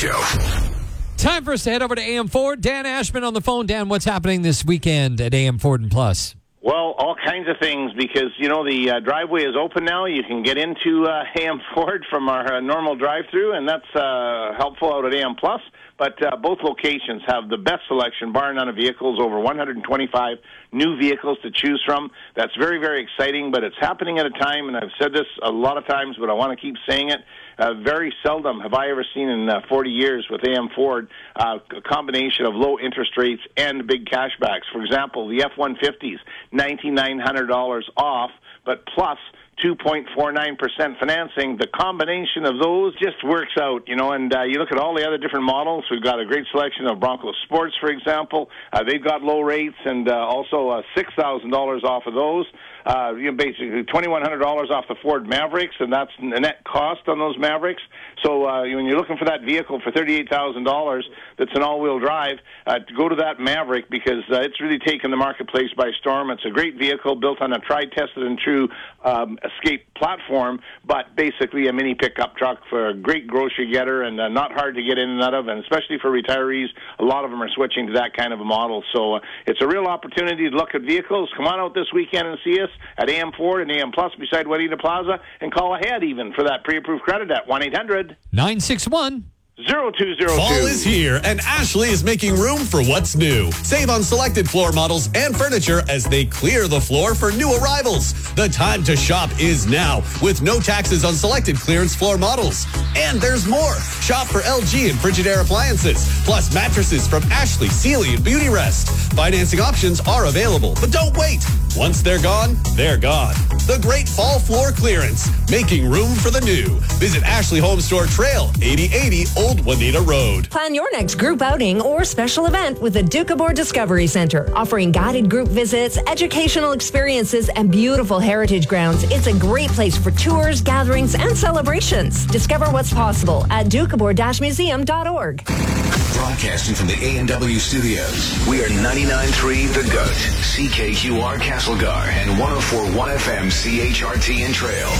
Show. Time for us to head over to AM Ford. Dan Ashman on the phone. Dan, what's happening this weekend at AM Ford and Plus? Well, all kinds of things because, the driveway is open now. You can get into AM Ford from our normal drive-through, and that's helpful out at AM Plus. But both locations have the best selection, bar none, of vehicles, over 125 new vehicles to choose from. That's very, very exciting, but it's happening at a time, and I've said this a lot of times, but I want to keep saying it. Very seldom have I ever seen in 40 years with AM Ford a combination of low interest rates and big cashbacks. For example, the F-150s, $9,900 off, but plus 2.49% financing. The combination of those just works out, and you look at all the other different models. We've got a great selection of Bronco Sports, for example. They've got low rates and also $6,000 off of those. Basically $2,100 off the Ford Mavericks, and that's the net cost on those Mavericks. So when you're looking for that vehicle for $38,000 that's an all-wheel drive, go to that Maverick because it's really taken the marketplace by storm. It's a great vehicle built on a tried, tested, and true Escape platform, but basically a mini pickup truck for a great grocery getter and not hard to get in and out of, and especially for retirees, a lot of them are switching to that kind of a model. So it's a real opportunity to look at vehicles. Come on out this weekend and see us at AM Ford and AM Plus beside Wadena Plaza, and call ahead even for that pre-approved credit at 1-800-961-0202. Fall is here, and Ashley is making room for what's new. Save on selected floor models and furniture as they clear the floor for new arrivals. The time to shop is now, with no taxes on selected clearance floor models. And there's more. Shop for LG and Frigidaire appliances, plus mattresses from Ashley, Sealy, and Beauty Rest. Financing options are available, but don't wait. Once they're gone, they're gone. The great fall floor clearance, making room for the new. Visit Ashley Home Store Trail, 8080 Old Wadena Road. Plan your next group outing or special event with the Doukhobor Discovery Center, offering guided group visits, educational experiences, and beautiful heritage grounds. It's a great place for tours, gatherings, and celebrations. Discover what's possible at doukhobor-museum.org. Broadcasting from the A&W studios, we are 99.3 The Goat, CKQR Castlegar, and 104.1 FM CHRT in Trail.